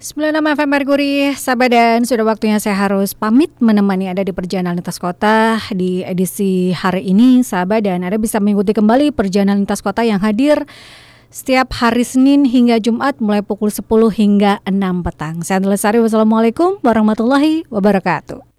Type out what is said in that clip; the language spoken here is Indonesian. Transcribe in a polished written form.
96 FM Merkuri, sahabat, dan sudah waktunya saya harus pamit menemani Anda di perjalanan lintas kota di edisi hari ini, sahabat, dan Anda bisa mengikuti kembali perjalanan lintas kota yang hadir setiap hari Senin hingga Jumat mulai pukul 10 hingga 6 petang. Saya Andi Lesari, wassalamualaikum warahmatullahi wabarakatuh.